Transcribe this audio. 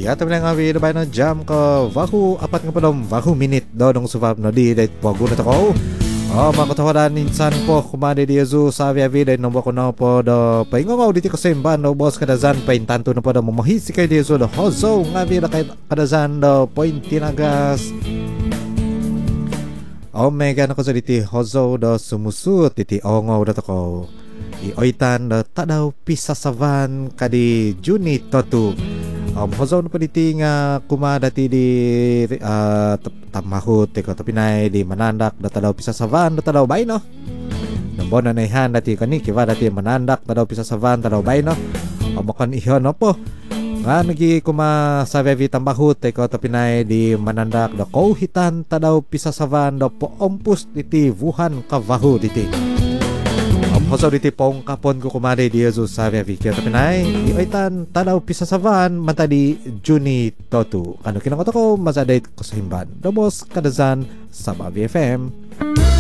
Ya temen nga vi bay no jam ko wahu apat nga padom wahu minit do dong subab no di dait pogo na ko. Makatawadan insan po kumade di Yesu sa vi dai nombo ko na po do paingongaw diti ko semban do boss kadazan pain tanto na po do mamahisi kay di Yesu do hozo nga vi kay kadazan do point tinagas. Mega na ko sa diti hozo do sumusut diti ongaw do ko. Ioitan do tadaw pisasavan kadi Juni totu. Hozo na diti nga kumadati di tamahut ko tapinay di manandak data daw pisa savan data daw bay no nambon na ihan dati kani kiwa dati manandak data daw pisa savan data daw bay no makan ihon no po nga nagi kuma sa vevi tambahut ko tapinay di manandak da kauhitan ta daw pisa savan do po ompus diti Wuhan kavahu diti hozo diti pong kapon ko kumade di Yesus sa vevi kaya tapinay di oitan ta daw pisa savan manta di Juni totu kano kinang ko masadait ko sa himban dobos kadazan sa Babi FM.